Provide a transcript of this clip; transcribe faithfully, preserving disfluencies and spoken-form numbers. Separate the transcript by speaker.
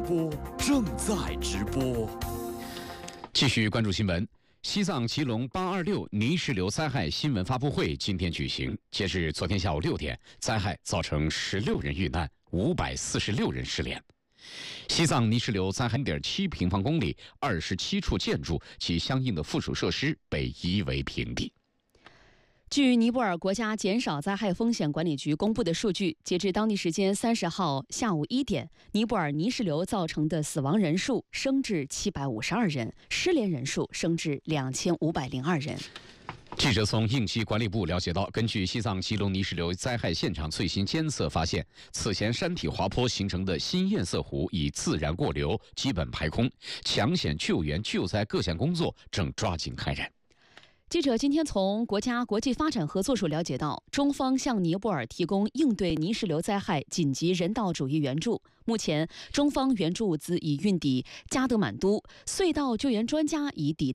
Speaker 1: 播正在直播。
Speaker 2: 继续关注新闻。西藏吉隆八二六泥石流灾害新闻发布会今天举行。截至昨天下午六点，灾害造成十六人遇难，五百四十六人失联。西藏泥石流灾害 零点七平方公里，二十七处建筑及相应的附属设施被夷为平地。
Speaker 3: 据尼泊尔国家减少灾害风险管理局公布的数据，截至当地时间三十号下午一点，尼泊尔泥石流造成的死亡人数升至七百五十二人，失联人数升至两千五百零二人。
Speaker 2: 记者从应急管理部了解到，根据西藏吉隆泥石流灾害现场最新监测发现，此前山体滑坡形成的新堰塞湖已自然过流，基本排空，抢险救援救灾各项工作正抓紧开展。
Speaker 3: 记者今天从国家国际发展合作署了解到，中方向尼泊尔提供应对泥石流灾害紧急人道主义援助。目前，中方援助物资已运抵加德满都，隧道救援专家已抵达。